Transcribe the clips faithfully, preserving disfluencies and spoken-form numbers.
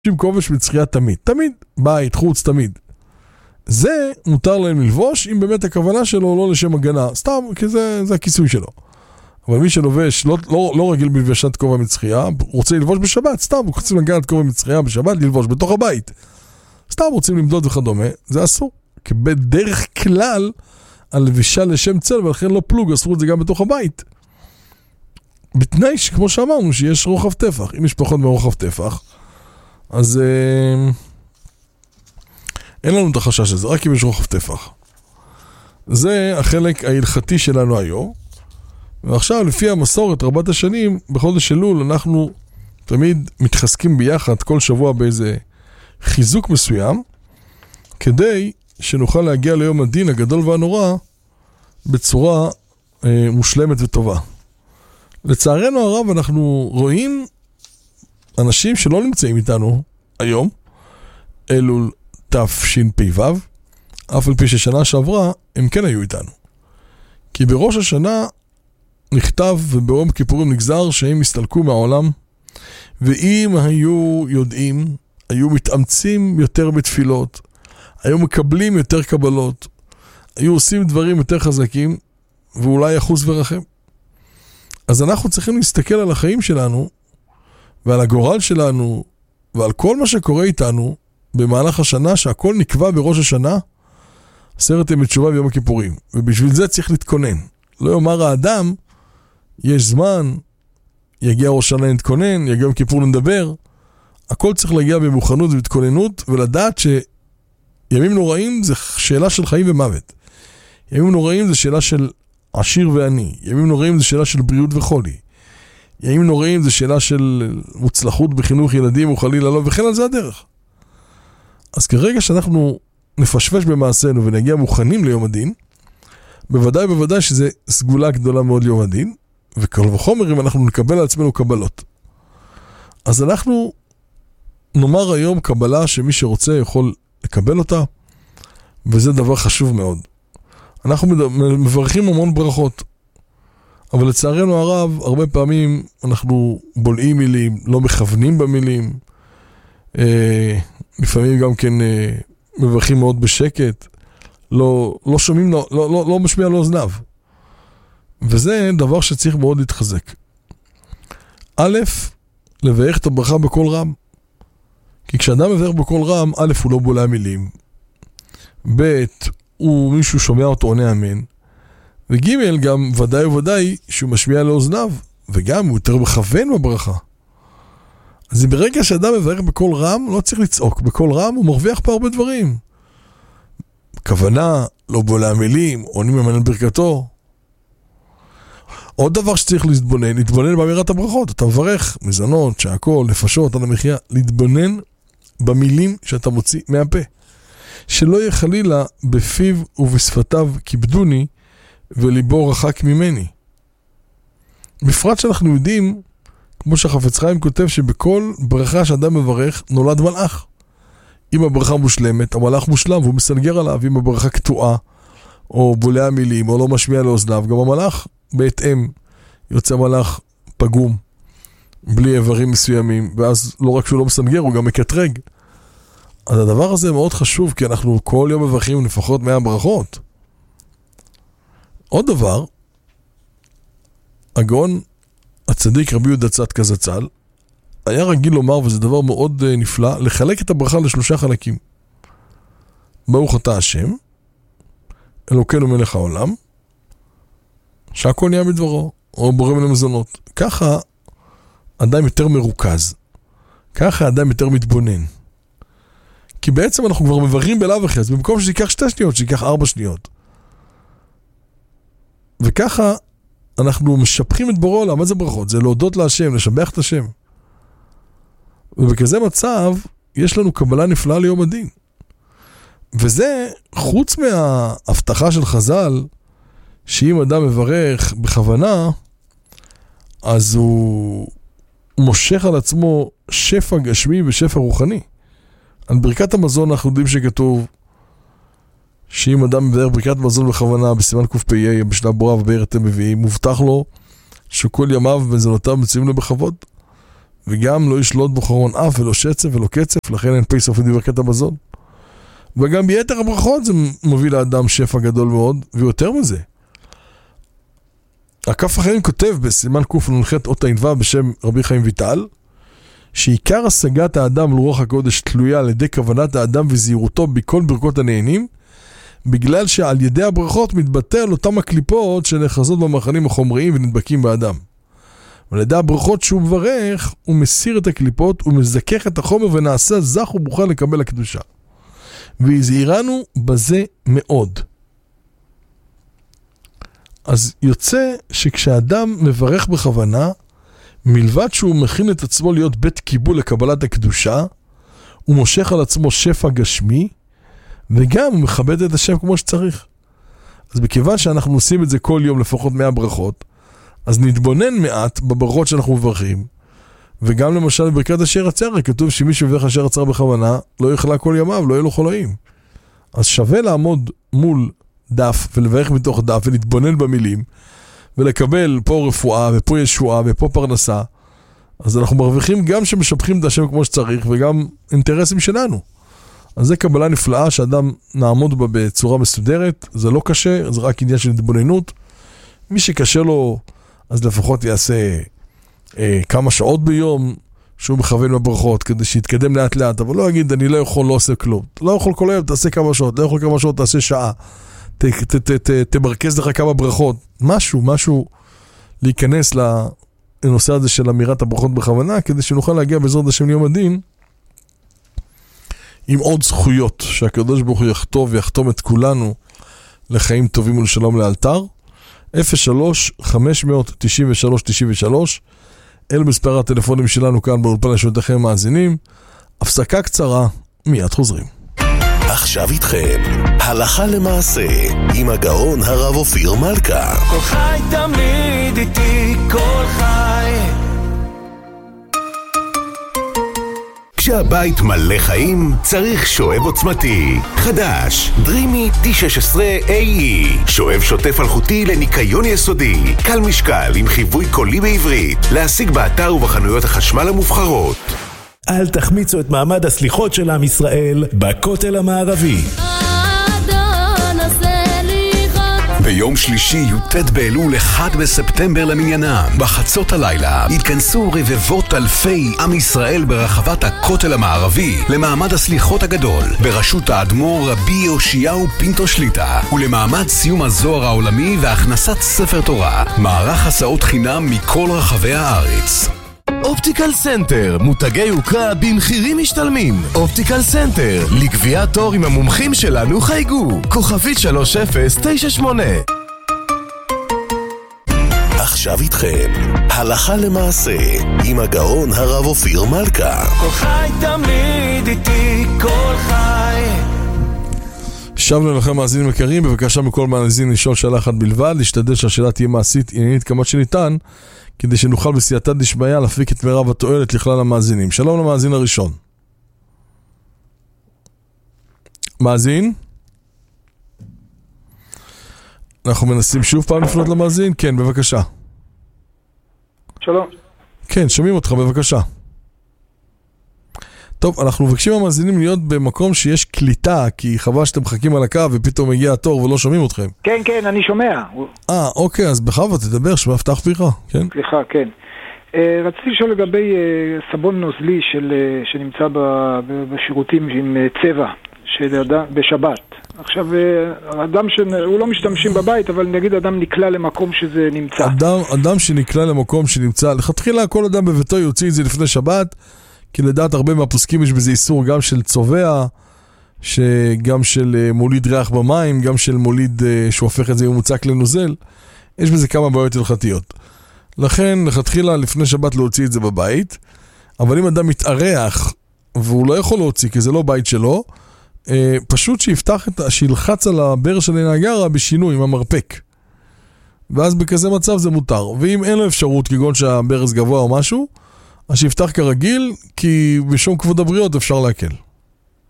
עם כובש מצחייה תמיד, תמיד, בית, חוץ, תמיד. זה מותר להם ללבוש, אם באמת הכוונה שלו לא לשם הגנה, סתם, כי זה, זה הכיסוי שלו. אבל מי שלובש, לא, לא, לא רגיל בלבשת כובע מצחייה, רוצה ללבוש בשבת, סתם, הוא רוצה לגעת כובע מצחייה בשבת, ללבוש בתוך הבית. סתם רוצים למדוד וכדומה, זה אסור. כי בדרך כלל, הלבישה לשם צל, ולכן לא פלוג, אסור את זה גם בתוך הבית. בתנאי שכמו שאמרנו, שיש רוחב טפח. אם יש פחות מרוחב טפח, אז אה, אין לנו את החשש הזה, רק אם יש רוחב טפח. זה החלק ההלכתי שלנו היום. ועכשיו, לפי המסורת, רבת השנים, בחודש אלול, אנחנו תמיד מתחזקים ביחד כל שבוע באיזה חיזוק מסוים, כדי שנוכל להגיע ליום הדין הגדול והנורא בצורה אה, מושלמת וטובה. לצערנו הרב, אנחנו רואים אנשים שלא נמצאים איתנו היום, אלול תשפ"ו, אף על פי ששנה שעברה הם כן היו איתנו. כי בראש השנה נכתב וביום כיפורים נגזר שהם הסתלקו מהעולם, ואם היו יודעים, היו מתאמצים יותר בתפילות, היו מקבלים יותר קבלות, היו עושים דברים יותר חזקים, ואולי יחוס ורחם. אז אנחנו צריכים להסתכל על החיים שלנו, ועל הגורל שלנו, ועל כל מה שקורה איתנו, במהלך השנה, שהכל נקבע בראש השנה, עשרת ימי תשובה ויום הכיפורים. ובשביל זה צריך להתכונן. לא יאמר האדם, יש זמן, יגיע ראש השנה להתכונן, יגיע יום כיפור לדבר. הכל צריך להגיע במוכנות ובהתכוננות, ולדעת שימים נוראים זה שאלה של חיים ומוות. ימים נוראים זה שאלה של עשיר ועני. ימים נוראים זה שאלה של בריאות וחולי. ימים נוראים זה שאלה של מוצלחות בחינוך ילדים וחלילה לא, וכן על זה הדרך. אז כרגע שאנחנו נפשפש במעשינו ונגיע מוכנים ליום הדין, בוודאי בוודאי שזה סגולה גדולה מאוד ליום הדין, וכל וחומר אם אנחנו נקבל על עצמנו קבלות. אז אנחנו נאמר היום קבלה שמי שרוצה יכול לקבל אותה, וזה דבר חשוב מאוד. אנחנו מברכים המון ברכות, אבל לצערנו הרב, הרבה פעמים אנחנו בולעים מילים, לא מכוונים במילים, אה, לפעמים גם כן אה, מברכים מאוד בשקט, לא, לא שומעים, לא, לא, לא משמיע לאוזניו. וזה דבר שצריך מאוד להתחזק. א', לברך את הברכה בכל רם. כי כשאדם מברך בכל רם, א', הוא לא בולע מילים. ב', הוא מישהו שומע אותו עונה אמן. וג' גם ודאי וודאי שהוא משמיע לאוזניו, וגם הוא יותר מכוון בברכה. אז ברגע שאדם מברך בכל רם, לא צריך לצעוק. בכל רם הוא מרוויח פה הרבה דברים. כוונה, לא בולע מילים, עונים אמן על ברכתו. עוד דבר שצריך להתבונן, להתבונן באמירת הברכות. אתה מברך מזונות, שהכל, נפשות, על המחיה, להתבונן במילים שאתה מוציא מהפה. שלא יהיה חלילה בפיו ובשפתיו כיבדוני, וליבו רחק ממני. בפרט שאנחנו יודעים, כמו שהחפץ חיים כותב, שבכל ברכה שאדם מברך נולד מלאך. אם הברכה מושלמת, המלאך מושלם והוא מסנגר עליו. אם הברכה קטועה, או בולע מילים, או לא משמיע לאוזניו, גם המלאך בהתאם יוצא מלאך פגום, בלי איברים מסוימים, ואז לא רק שהוא לא מסנגר, הוא גם מקטרג. אז הדבר הזה מאוד חשוב, כי אנחנו כל יום מברכים לפחות מאה ברכות. עוד דבר, הגאון הצדיק רבי יהודה צדקה זצ"ל, היה רגיל לומר, וזה דבר מאוד נפלא, לחלק את הברכה לשלושה חלקים. ברוך אתה השם, אלוקינו מלך העולם, שהכל נהיה בדברו, או בורא מן המזונות. ככה אדם יותר מרוכז, ככה אדם יותר מתבונן. כי בעצם אנחנו כבר מברכים בלאו אחרי, אז במקום שיקח שתי שניות, שיקח ארבע שניות. וככה אנחנו משפחים את בורא עולם. מה זה ברכות? זה להודות להשם, לשבח את השם. ובכזה מצב, יש לנו קבלה נפלאה ליום הדין. וזה, חוץ מההבטחה של חז"ל, שאם אדם מברך בכוונה, אז הוא מושך על עצמו שפע גשמי ושפע רוחני. על ברכת המזון אנחנו יודעים שכתוב, שאם אדם מברך ברכת מזון בכוונה, בסימן קפ"א, בשלב בורא ובאר אתם מביאים, מובטח לו שכל ימיו ומזונותיו מצויים לו בכבוד. וגם לא ישלוט בו חרון אף ולא שצף ולא קצף, לכן אין פסח וברכת המזון. וגם ביתר הברכות זה מביא לאדם שפע גדול מאוד, ויותר מזה. הכף החיים כותב בסימן קנ"ח אות ע"ו בשם רבי חיים ויטל, שעיקר השגת האדם לרוח הקודש תלויה על ידי כוונת האדם וזהירותו בכל ברכות הנהנים, בגלל שעל ידי הברכות מתבטא על אותם הקליפות שנחזות במחנים החומריים ונדבקים באדם. ועל ידי הברכות שהוא מברך, הוא מסיר את הקליפות, הוא מזכך את החומר ונעשה זך ובוכה לקבל הקדושה. והזהירנו בזה מאוד. אז יוצא שכשאדם מברך בכוונה, מלבד שהוא מכין את עצמו להיות בית קיבול לקבלת הקדושה, הוא מושך על עצמו שפע גשמי, וגם הוא מכבד את השם כמו שצריך. אז בכיוון שאנחנו עושים את זה כל יום לפחות מאה ברכות, אז נתבונן מעט בברכות שאנחנו מברכים, וגם למשל בברכת אשר עצר, כתוב שמי שברך אשר עצר בכוונה, לא יחלה כל ימיו, לא יהיו לו חולאים. אז שווה לעמוד מול דף, ולברך מתוך דף, ולהתבונן במילים, ולקבל פה רפואה, ופה ישועה, ופה פרנסה. אז אנחנו מרוויחים גם שמשבחים את השם כמו שצריך, וגם אינטרסים שלנו. אז זה קבלה נפלאה שאדם נעמוד בה בצורה מסודרת, זה לא קשה, זה רק עניין של התבוננות. מי שקשה לו, אז לפחות יעשה אה, כמה שעות ביום, שהוא מכוון בברכות, כדי שיתקדם לאט לאט, אבל לא יגיד, אני לא יכול, לא עושה כלום. לא יכול כל היום, תעשה כמה שעות, לא יכול כמה שעות, תעשה שעה. ת, ת, ת, ת, תמרכז לך כמה ברכות. משהו, משהו להיכנס לנושא הזה של אמירת הברכות בכוונה, כדי שנוכל להגיע בעזרת השם ליום הדין, עם עוד זכויות, שהקדוש ברוך הוא יכתוב ויחתום את כולנו לחיים טובים ולשלום לאלתר. אפס שלוש חמש תשע שלוש תשע שלוש, אל מספר הטלפונים שלנו כאן באולפן לשמותיכם מאזינים. הפסקה קצרה, מיד חוזרים. עכשיו איתכם, הלכה למעשה, עם הגאון הרב אופיר מלכה. כל חי תמיד איתי, כל חי. כשהבית מלא חיים, צריך שואב עוצמתי. חדש, דרימי די שש עשרה איי אי. שואב שוטף אלחוטי לניקיון יסודי. קל משקל עם חיווי קולי בעברית. להשיג באתר ובחנויות החשמל המובחרות. אל תחמיצו את מעמד הסליחות של עם ישראל בכותל המערבי. ביום שלישי י"ט באלול אחד בספטמבר למניינם, בחצות הלילה התכנסו רבבות אלפי עם ישראל ברחבת הכותל המערבי למעמד הסליחות הגדול בראשות האדמו"ר רבי יאשיהו פינטו שליטה, ולמעמד סיום הזוהר העולמי והכנסת ספר תורה, מערך הסעות חינם מכל רחבי הארץ. אופטיקל סנטר, מותגי יוקרה במחירים משתלמים. אופטיקל סנטר, לקביעת תור עם המומחים שלנו חייגו, כוכבית שלוש אפס תשע שמונה. עכשיו איתכם, הלכה למעשה, עם הגאון הרב אופיר מלכה. כל חי תמיד איתי, כל חי. שבנו לכם מאזינים יקרים, בבקשה מכל מאזין לשאול שאלה אחת בלבד, להשתדל שהשאלה תהיה מעשית עניינית כמה שניתן, כדי שנוכל בסייעתא דשמיא להפיק את מרב התועלת לכלל המאזינים. שלום למאזין הראשון. מאזין? אנחנו מנסים שוב פעם לפנות למאזין? כן, בבקשה. שלום. כן, שומעים אותך, בבקשה. טוב, אנחנו מבקשים המאזינים להיות במקום שיש קליטה, כי חבל שאתם מחכים על הקו ופתאום מגיע התור ולא שומעים אתכם. כן, כן, אני שומע. אה, אוקיי, אז בכבוד, תדבר, שמע פתח פיך, כן? סליחה, כן. רציתי לשאול לגבי סבון נוזלי של, שנמצא בשירותים עם צבע של אדם בשבת. עכשיו, אדם שהוא לא משתמשים בבית, אבל נגיד אדם נקלע למקום שזה נמצא. אדם, אדם שנקלע למקום שנמצא, לכתחילה כל אדם בביתו יוציא את זה לפני שבת, כי לדעת הרבה מהפוסקים יש בזה איסור גם של צובע, גם של מוליד ריח במים, גם של מוליד שהופך את זה מוצק לנוזל. יש בזה כמה בעיות הלכתיות. לכן, לכתחילה לפני שבת להוציא את זה בבית, אבל אם אדם מתארח, והוא לא יכול להוציא, כי זה לא בית שלו, פשוט שיפתח את, שילחץ על הבר של הנגרה בשינוי עם המרפק. ואז בכזה מצב זה מותר. ואם אין לו אפשרות, כגון שהברז גבוה או משהו, אז שיפתח כרגיל, כי בשום כבוד הבריות אפשר להקל.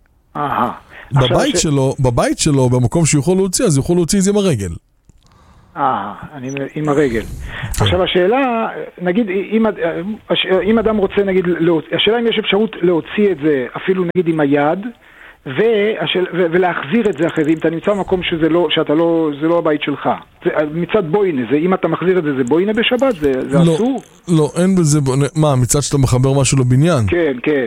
אהה. בבית שלו, בבית שלו, במקום שהוא יכול להוציא, אז הוא יכול להוציא את זה עם הרגל. אה, אני עם הרגל. עכשיו השאלה, נגיד, אם, אם אדם רוצה, נגיד, השאלה אם יש אפשרות להוציא את זה אפילו נגיד עם היד, והשאל, ו, ולהחזיר את זה אחרי זה, אם אתה נמצא במקום שזה לא, שאתה לא, זה לא הבית שלך. זה, מצד בוינה, זה, אם אתה מחזיר את זה, זה בוינה בשבת? זה, זה לא, אסור? לא, אין בזה בוינה. מה, מצד שאתה מחבר משהו לבניין? כן, כן.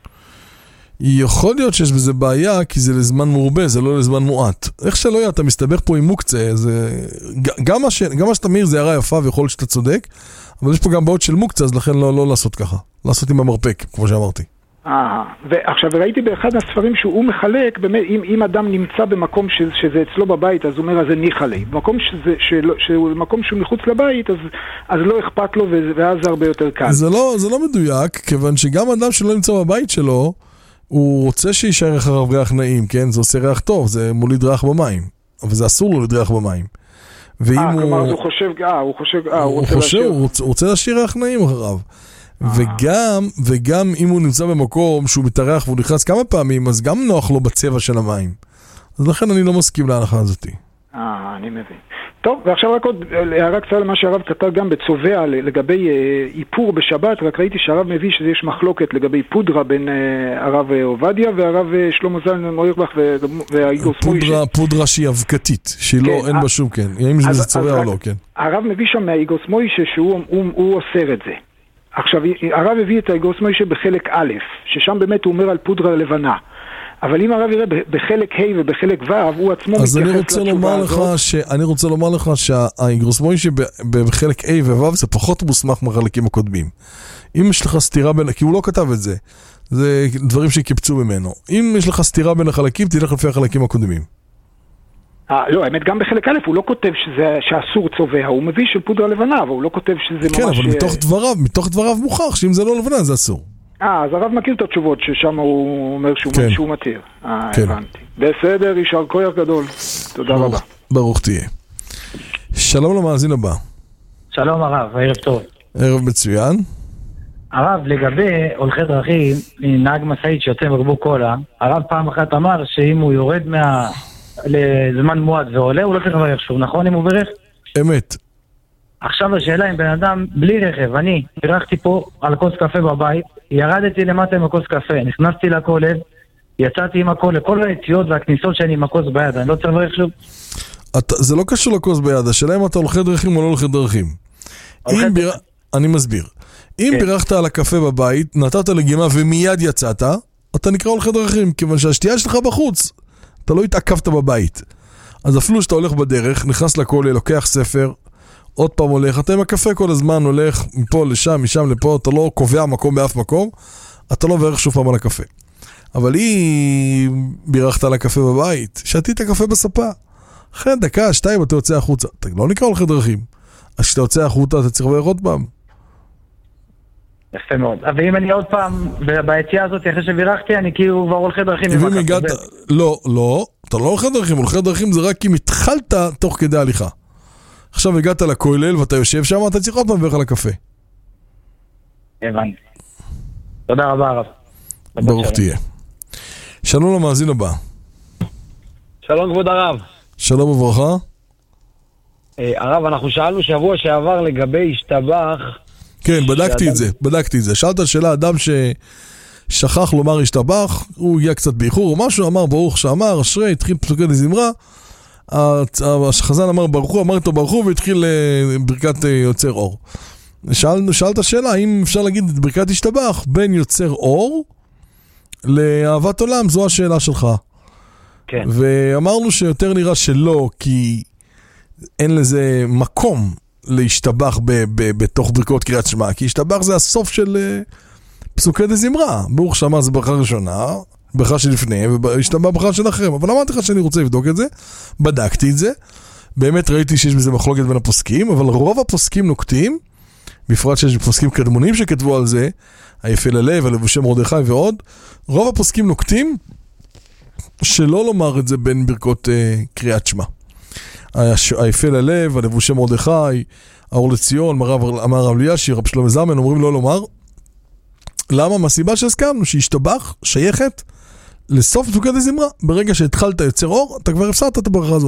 יכול להיות שיש בזה בעיה, כי זה לזמן מורבה, זה לא לזמן מועט. איך שלא יהיה, אתה מסתבך פה עם מוקצה, זה... גם מה, ש... גם מה שאתה מאיר זה הערה יפה, ויכול להיות שאתה צודק, אבל יש פה גם בעיות של מוקצה, אז לכן לא, לא לעשות ככה. לעשות עם המרפק, כמו שאמרתי. אה, ועכשיו ראיתי באחד הספרים שהוא מחלק, באמת, אם, אם אדם נמצא במקום ש, שזה אצלו בבית, אז הוא אומר, אז זה ניחא לי. במקום שזה, שלא, שהוא, במקום שהוא מחוץ לבית, אז, אז לא אכפת לו, ואז זה הרבה יותר קל. זה לא, זה לא מדויק, כיוון שגם אדם שלא נמצא בבית שלו, הוא רוצה שישאר אחריו ריח נעים, כן? זה עושה ריח טוב, זה מוליד ריח במים. אבל זה אסור לו לדריח במים. אה, כלומר, הוא חושב, אה, הוא חושב, אה, הוא רוצה להשאיר. הוא רוצה להשאיר ריח נעים אחריו. וגם, וגם אם הוא נמצא במקום שהוא מתארח והוא נכנס כמה פעמים, אז גם נוח לו בצבע של המים. אז לכן אני לא מסכים להנחה הזאת. אה, אני מבין. טוב, ועכשיו רק עוד הערה קצרה למה שהרב כתב גם בצובע לגבי איפור בשבת, רק ראיתי שהרב מביא שיש מחלוקת לגבי פודרה בין הרב עובדיה והרב שלמה זלמן מוירבך והאיגוס מוישה. פודרה, פודרה שהיא אבקתית, שהיא לא, אין בה שום, כן. אם זה צובע או לא, כן. הרב מביא שם מהאיגוס מוישה שהוא אוסר את זה. עכשיו, הרב הביא את האיגוס מוישה בחלק א', ששם באמת הוא אומר על פודרה לבנה. אבל אם הרב יראה בחלק ה' ובחלק ו', הוא עצמו מתייחס לתשובה הזאת. ש... אני רוצה לומר לך שהאיגרוס מוישה בחלק ה' וו' זה פחות מוסמך מהחלקים הקודמים. אם יש לך סתירה בין... כי הוא לא כתב את זה. זה דברים שקיפצו ממנו. אם יש לך סתירה בין החלקים, תלך לפי החלקים הקודמים. אה, לא, האמת, גם בחלק א' הוא לא כותב שזה, שאסור צובע, הוא מביא של פודרה לבנה, אבל הוא לא כותב שזה כן, ממש... כן, אבל מתוך דבריו, מתוך דבריו מוכח שאם זה לא לבנה, זה אסור. אה, אז הרב מכיר את התשובות ששם הוא אומר שהוא, כן. שהוא מתיר. אה, כן. הבנתי. בסדר, יישר כוח גדול. תודה ברוך, רבה. ברוך תהיה. שלום למאזין הבא. שלום הרב, ערב טוב. ערב מצוין. הרב, לגבי הולכי דרכים, נהג משאית שיוצא בקבוק קולה, הרב פעם אחת אמר שאם הוא יורד מה... לזמן מועד ועולה, הוא לא צריך לברך שוב, נכון אם הוא ברך? אמת. עכשיו השאלה אם בן אדם בלי רכב, אני בירכתי פה על כוס קפה בבית, ירדתי למטה עם הכוס קפה, נכנסתי לכולל, יצאתי עם הכל, לכל היציאות והכניסות שאני עם הכוס ביד, אני לא צריך לברך שוב? אתה, זה לא קשור לכוס ביד, השאלה אם אתה הולכי דרכים או לא הולכי דרכים. אם ביר... אני מסביר. אם כן. בירכת על הקפה בבית, נתת לגימה ומיד יצאת, אתה נקרא הולכי דרכים, כיוון שהשתייה שלך בחוץ. אתה לא התעכבת בבית. אז אפילו שאתה הולך בדרך, נכנס לכולל, לוקח ספר, עוד פעם הולך, אתה עם הקפה כל הזמן הולך מפה לשם, משם לפה, אתה לא קובע מקום באף מקום, אתה לא בערך שוב פעם על הקפה. אבל אם בירכת על הקפה בבית, שתית הקפה בספה. אחרי דקה, שתיים, אתה יוצא החוצה. אתה לא נקרא הולכי דרכים. אז כשאתה יוצא החוצה, אתה צריך לברך עוד פעם. יפה מאוד. אבל אם אני עוד פעם, ביציאה הזאת, אחרי שבירכתי, אני כאילו כבר הולכי דרכים. ואם הגעת, לא, לא, אתה לא הולכי דרכים, הולכי דרכים זה רק אם התחלת תוך כדי הליכה. עכשיו הגעת לכולל ואתה יושב שם, אתה צריך עוד פעם לברך על הקפה. הבנתי. תודה רבה הרב. ברוך תהיה. שלום למאזין הבא. שלום כבוד הרב. שלום וברכה. הרב, אנחנו שאלנו שבוע שעבר לגבי השתבח. כן, בדקתי את זה, בדקתי את זה. שאלת שאלה, אדם ששכח לומר השתבח, הוא הגיע קצת באיחור או משהו, אמר ברוך שאמר, אשרי, התחיל פסוקי דזמרה, החזן אמר ברוך הוא, אמר איתו ברוך הוא, והתחיל ברכת יוצר אור. שאל, שאלת שאלה, האם אפשר להגיד את ברכת השתבח בין יוצר אור לאהבת עולם, זו השאלה שלך. כן. ואמרנו שיותר נראה שלא, כי אין לזה מקום להשתבח ב- ב- בתוך ברכות קריאת שמע, כי השתבח זה הסוף של uh, פסוקי דזמרה. ברוך שמה זה ברכה ראשונה, ברכה שלפני, והשתבח ברכה של אחרים. אבל אמרתי לך שאני רוצה לבדוק את זה, בדקתי את זה, באמת ראיתי שיש בזה מחלוקת בין הפוסקים, אבל רוב הפוסקים נוקטים, בפרט שיש פוסקים קדמונים שכתבו על זה, היפה ללב, הלבושי מרדכי ועוד, רוב הפוסקים נוקטים שלא לומר את זה בין ברכות uh, קריאת שמע. היפה ללב, הלבושי מרדכי, האור לציון, אמר רב אלישיב, רב שלמה זלמן, אומרים לא לומר. למה? מהסיבה שהזכרנו, שהשתבח שייכת לסוף פסוקי דזמרה. ברגע שהתחלת יוצר אור, אתה כבר הפסדת את הברכה הזאת.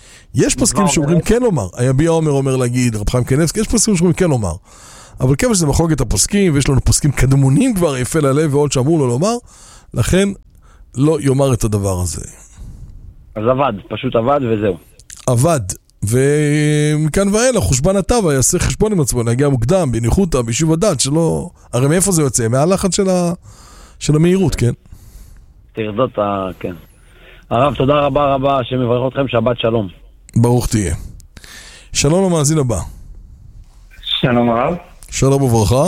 יש פוסקים שאומרים כן לומר, היביע עומר אומר להגיד, רב חיים קניבסקי, יש פוסקים שאומרים כן לומר. אבל כיוון שזה מחלוקת הפוסקים, ויש לנו פוסקים קדמונים כבר, יפה ללב ועוד שאמרו לו לומר, לכן לא יאמר את הדבר הזה. אז עבד, פשוט עבד וזהו. עבד, ומכאן ואלה, חושבן הטבע יעשה חשבון עם עצמו, להגיע מוקדם, בניחותא, בישוב הדעת, שלא... הרי מאיפה זה יוצא? מהלחץ של, ה... של המהירות, כן? תרדות ה... כן. הרב, תודה רבה רבה, שמברך אתכם, שבת שלום. ברוך תהיה. שלום למאזין הבא. שלום הרב. שלום וברכה.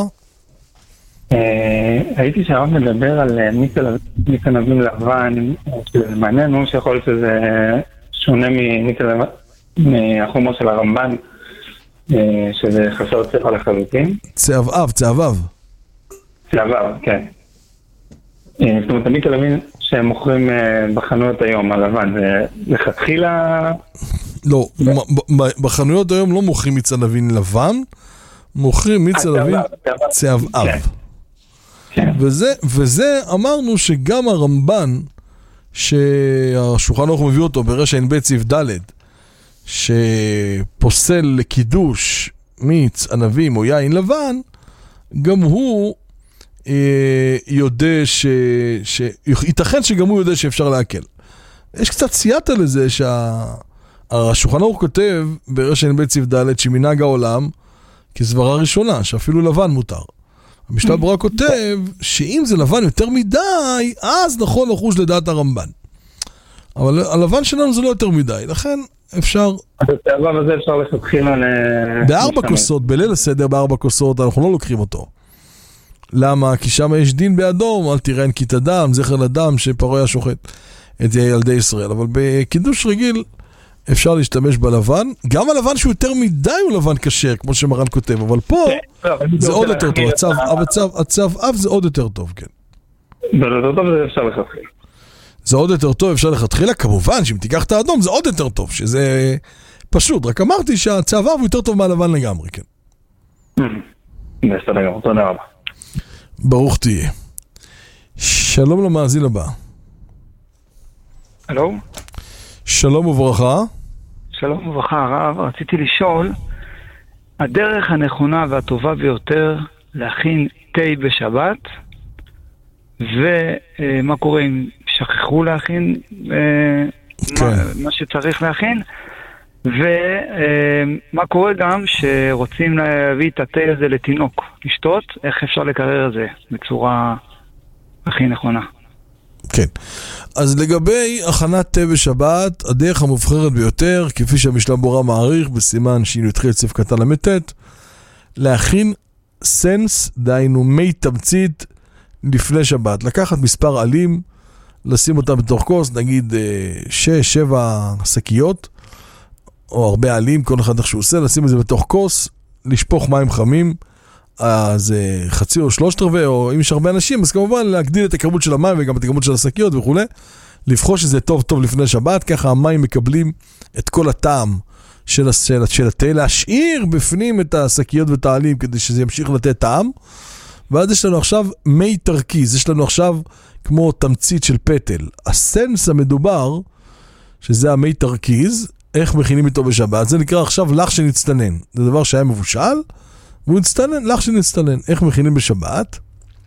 הייתי שהרב מדבר על ניקל נבים לבן, מעניין שיכול להיות שזה שונה מהחומר של הרמב"ן, שזה חסר צבע לחלוטין. צהבאב, צהבאב. צהבאב, כן. זאת אומרת, הניקל נבים שהם מוכרים בחנויות היום, הלבן, זה לכתחילה... לא, בחנויות היום לא מוכרים מיץ ענבים לבן, מוכרים מיץ ענבים צהבאב. וזה, וזה אמרנו שגם הרמב"ן, שהשולחן ערוך מביא אותו ברשע ע"ב סעיף ד', שפוסל לקידוש מיץ ענבים או יין לבן, גם הוא אה, יודע ש... ש... ייתכן שגם הוא יודע שאפשר להקל. יש קצת סייעתא לזה שהשולחן ערוך כותב ברשע ע"ב סעיף ד' שמנהג העולם כסברה ראשונה, שאפילו לבן מותר. המשנה ברורה כותב שאם זה לבן יותר מדי, אז נכון לחוש לדעת הרמב"ן. אבל הלבן שלנו זה לא יותר מדי, לכן אפשר... אז את הלבן הזה אפשר לכתחילה ל... בארבע כוסות, בליל הסדר בארבע כוסות, אנחנו לא לוקחים אותו. למה? כי שם יש דין באדום, אל תראה נקית הדם, זכר לדם שפרעה היה שוחט את ילדי ישראל. אבל בקידוש רגיל אפשר להשתמש בלבן, גם הלבן שהוא יותר מדי הוא לבן כשר, כמו שמרן כותב, אבל פה זה עוד יותר טוב, הצו אב זה עוד יותר טוב, כן. זה יותר טוב, זה אפשר לכתחילה. זה עוד יותר טוב, אפשר לכתחילה, כמובן שאם תיקח את האדום זה עוד יותר טוב, שזה פשוט, רק אמרתי שהצו אב הוא יותר טוב מהלבן לגמרי, כן. בסדר גמור, תודה רבה. ברוך תהיה. שלום למאזין הבא. הלו? שלום וברכה. שלום וברכה הרב, רציתי לשאול, הדרך הנכונה והטובה ביותר להכין תה בשבת, ומה קורה אם שכחו להכין כן. מה, מה שצריך להכין, ומה קורה גם שרוצים להביא את התה הזה לתינוק, לשתות, איך אפשר לקרר את זה בצורה הכי נכונה. כן. אז לגבי הכנת תה בשבת, הדרך המובחרת ביותר, כפי שהמשנה ברורה מעריך, בסימן שי"ח סעיף קטן למתת, להכין סנס, דהיינו מי תמצית, לפני שבת. לקחת מספר עלים, לשים אותם בתוך כוס, נגיד שש, שבע שקיות, או הרבה עלים, כל אחד איך שהוא עושה, לשים את זה בתוך כוס, לשפוך מים חמים, אז חצי או שלושת רבעי, או אם יש הרבה אנשים, אז כמובן להגדיל את הכמות של המים וגם את הכמות של השקיות וכו'. לבחוש שזה טוב טוב לפני שבת, ככה המים מקבלים את כל הטעם של, של, של התה, להשאיר בפנים את השקיות ואת העלים כדי שזה ימשיך לתת טעם. ואז יש לנו עכשיו מי תרכיז, יש לנו עכשיו כמו תמצית של פטל. הסנס המדובר, שזה המי תרכיז, איך מכינים איתו בשבת, זה נקרא עכשיו לח שנצטנן. זה דבר שהיה מבושל, והוא נצטנן, לח שנצטנן. איך מכינים בשבת?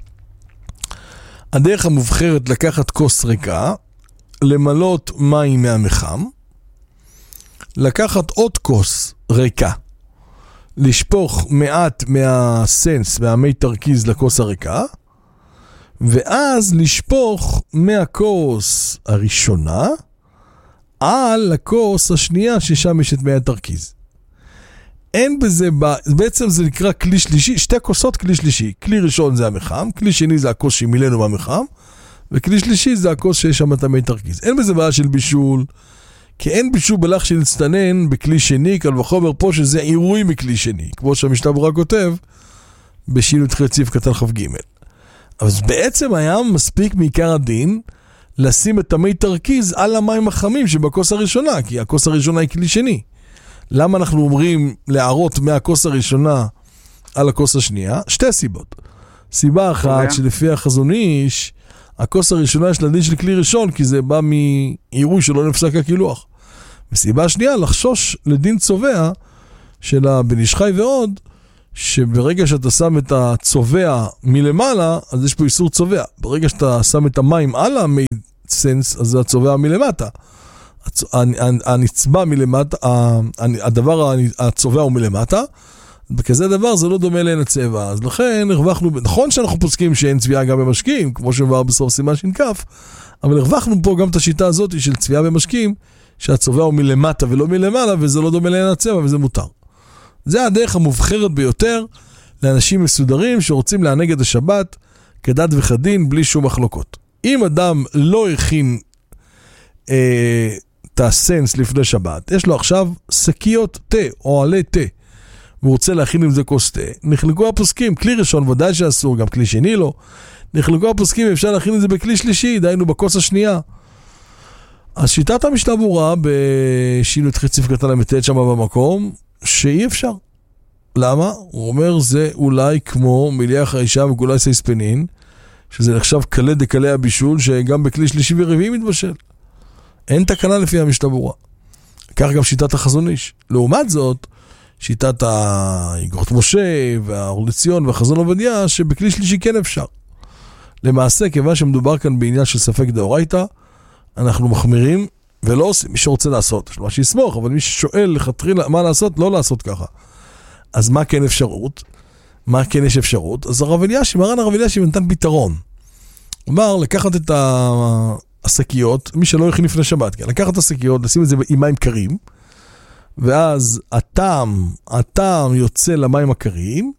הדרך המובחרת לקחת כוס ריקה, למלות מים מהמחם, לקחת עוד כוס ריקה, לשפוך מעט מהסנס, מהמי תרכיז לכוס הריקה, ואז לשפוך מהכוס הראשונה על הכוס השנייה ששם יש את מי התרכיז. אין בזה, בעצם זה נקרא כלי שלישי, שתי כוסות כלי שלישי. כלי ראשון זה המחם, כלי שני זה הכוס שמילאנו מהמחם, וכלי שלישי זה הכוס שיש שם את המי תרכיז. אין בזה בעיה של בישול, כי אין בישול בלח שנצטנן בכלי שני, קל וחומר פה שזה עירוי מכלי שני, כמו שהמשנה ברורה כותב, בשי"ח סעיף קטן כ"ג. אז בעצם היה מספיק מעיקר הדין, לשים את המי תרכיז על המים החמים שבכוס הראשונה, כי הכוס הראשונה היא כלי שני. למה אנחנו אומרים להערות מהכוס הראשונה על הכוס השנייה? שתי סיבות. סיבה אחת שלפי החזון איש, הכוס הראשונה יש לדין של כלי ראשון, כי זה בא מעירוי שלא נפסק הקילוח. וסיבה שנייה, לחשוש לדין צובע של הבן איש חי ועוד, שברגע שאתה שם את הצובע מלמעלה, אז יש פה איסור צובע. ברגע שאתה שם את המים על המי סנס, אז זה הצובע מלמטה. הנצבע מלמטה, הדבר הצובע הוא מלמטה, בכזה דבר זה לא דומה לעין הצבע. אז לכן הרווחנו, נכון שאנחנו פוסקים שאין צביעה גם במשקים, כמו שמבואר בסוף סימן שינקף, אבל הרווחנו פה גם את השיטה הזאת של צביעה במשקים, שהצובע הוא מלמטה ולא מלמעלה, וזה לא דומה לעין הצבע וזה מותר. זה הדרך המובחרת ביותר לאנשים מסודרים שרוצים לענג את השבת כדת וכדין בלי שום מחלוקות. אם אדם לא הכין אה, את הסנס לפני שבת, יש לו עכשיו שקיות תה או עלי תה, והוא רוצה להכין עם זה כוס תה, נחלקו הפוסקים, כלי ראשון ודאי שאסור, גם כלי שני לא, נחלקו הפוסקים, אפשר להכין את זה בכלי שלישי, דיינו בכוס השנייה. אז שיטת המשנה ברורה בשינו את חציף קטן המתת שם במקום, שאי אפשר. למה? הוא אומר זה אולי כמו מליח האישה וגולי סייספנין, שזה נחשב קלה דקלי הבישול, שגם בכלי שלישי ורביעי מתבשל. אין תקנה לפי המשנה ברורה. כך גם שיטת החזון איש. לעומת זאת, שיטת האגרות משה והאור לציון והחזון עובדיה, שבכלי שלישי כן אפשר. למעשה, כיוון שמדובר כאן בעניין של ספק דאורייתא, אנחנו מחמירים ולא עושים. מי שרוצה לעשות, יש לו מה שיסמוך, אבל מי ששואל לכתחילה מה לעשות, לא לעשות ככה. אז מה כן אפשרות? מה כן יש אפשרות? אז הרב אלישיב, מרן הרב אלישיב נתן פתרון. הוא אמר, לקחת את השקיות, מי שלא הכין לפני שבת, כן? לקחת את השקיות, לשים את זה עם מים קרים, ואז הטעם, הטעם יוצא למים הקרים,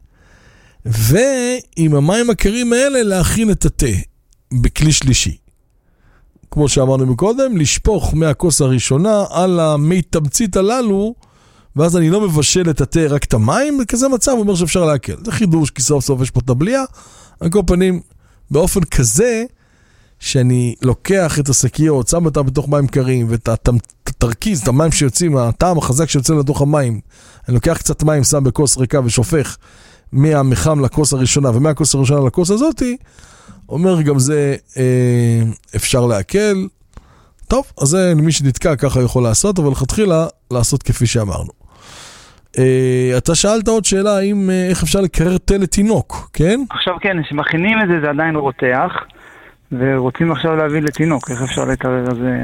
ועם המים הקרים האלה להכין את התה בכלי שלישי. כמו שאמרנו מקודם, לשפוך מהכוס הראשונה על המי תמצית הללו, ואז אני לא מבשל את התה רק את המים, וכזה מצב הוא אומר שאפשר להקל. זה חידוש, כי סוף סוף יש פה טבליה, על כל פנים, באופן כזה, שאני לוקח את השקיות, שם אותה בתוך מים קרים, ואת התרכיז, את המים שיוצאים, הטעם החזק שיוצא לתוך המים, אני לוקח קצת מים, שם בכוס ריקה ושופך מהמחם לכוס הראשונה, ומהכוס הראשונה לכוס הזאת, אומר גם זה אה, אפשר להקל. טוב, אז זה מי שנתקע ככה יכול לעשות, אבל לכתחילה לעשות כפי שאמרנו. אה, אתה שאלת עוד שאלה, האם, אה, איך אפשר לקרר תה לתינוק, כן? עכשיו כן, שמכינים את זה, זה עדיין רותח, ורוצים עכשיו להביא לתינוק, איך אפשר לקרר את זה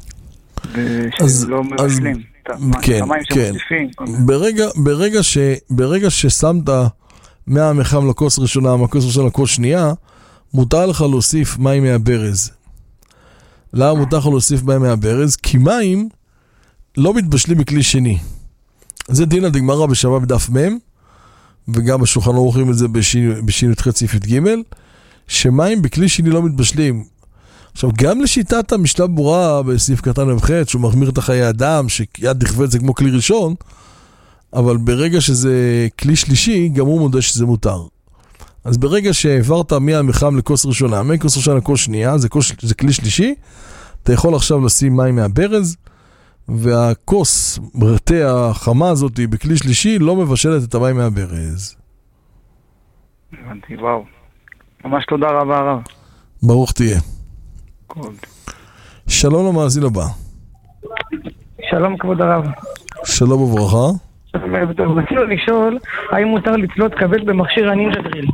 ושלא מבשלים? כן, כן. ברגע, ברגע, ש, ברגע ששמת מהמחם לכוס ראשונה, מהכוס ראשונה לכוס שנייה, מותר לך להוסיף מים מהברז. למה מותר לך להוסיף מים מהברז? כי מים לא מתבשלים בכלי שני. זה דין הדגמרא בשבת בדף מם, וגם בשולחן ערוך רואים את זה בשינו את חציף את ג', שמים בכלי שני לא מתבשלים. עכשיו, גם לשיטת המשנה ברורה בסעיף קטן מבחת, שהוא מחמיר את חיי אדם, שיד דכבד זה כמו כלי ראשון, אבל ברגע שזה כלי שלישי, גם הוא מודה שזה מותר. אז ברגע שהעברת מהמחם לכוס ראשונה, מכוס ראשונה לכוס שנייה, זה, כוס, זה כלי שלישי, אתה יכול עכשיו לשים מים מהברז, והכוס, ברטה החמה הזאת בכלי שלישי, לא מבשלת את המים מהברז. הבנתי, וואו. ממש תודה רבה הרב. ברוך תהיה. קוד. שלום למאזין הבא. שלום כבוד הרב. שלום וברכה. רצינו לשאול, האם מותר לצלות כבד במכשיר הנינג'ה גריל?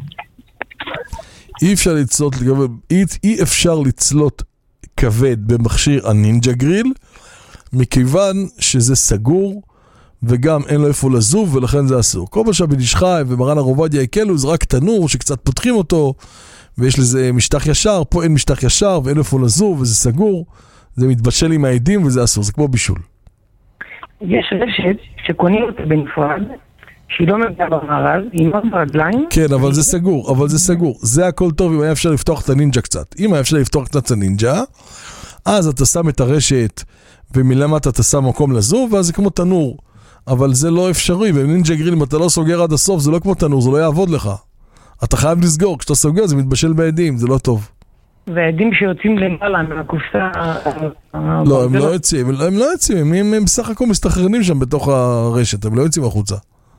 אי אפשר לצלות, אי, אי אפשר לצלות כבד במכשיר הנינג'ה גריל, מכיוון שזה סגור, וגם אין לו איפה לזוב, ולכן זה אסור. כל מה שהבן איש חי ומרן הרב עובדיה יקלו, זה רק תנור שקצת פותחים אותו, ויש לזה משטח ישר, פה אין משטח ישר, ואין איפה לזוב, וזה סגור, זה מתבשל עם העדים, וזה אסור, זה כמו בישול. יש רשת שקונים אותה בנפרד, שהיא לא מביאה במארז, היא מאוד ברגליים. כן, אבל זה סגור, אבל זה סגור. זה הכל טוב אם היה אפשר לפתוח את הנינג'ה קצת. אם היה אפשר לפתוח קצת את הנינג'ה, אז אתה שם את הרשת, ומלמטה אתה שם מקום לזוב, ואז זה כמו תנור. אבל זה לא אפשרי, ובנינג'ה גריל, אם אתה לא סוגר עד הסוף, זה לא כמו תנור, זה לא יעבוד לך. אתה חייב לסגור, כשאתה סוגר זה מתבשל בעדים, זה לא טוב. ועדים שיוצאים למעלה מהקופסה... לא, הם לא יוצאים, הם לא יוצאים, הם בסך הכל מסתחרנים שם בתוך הרשת, הם לא יוצאים החוצה.